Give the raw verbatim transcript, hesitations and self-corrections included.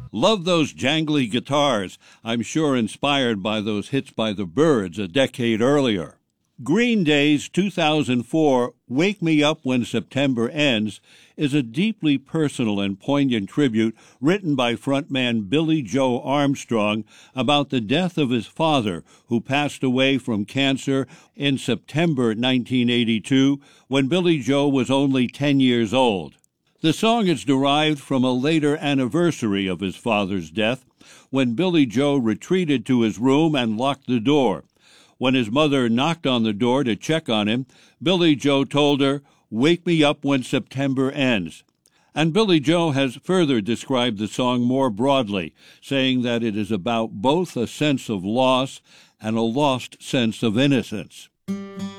Love those jangly guitars, I'm sure inspired by those hits by the Byrds a decade earlier. Green Day's two thousand four Wake Me Up When September Ends is a deeply personal and poignant tribute written by frontman Billie Joe Armstrong about the death of his father, who passed away from cancer in September nineteen eighty-two when Billie Joe was only ten years old. The song is derived from a later anniversary of his father's death, when Billie Joe retreated to his room and locked the door. When his mother knocked on the door to check on him, Billie Joe told her, "Wake me up when September ends." And Billie Joe has further described the song more broadly, saying that it is about both a sense of loss and a lost sense of innocence.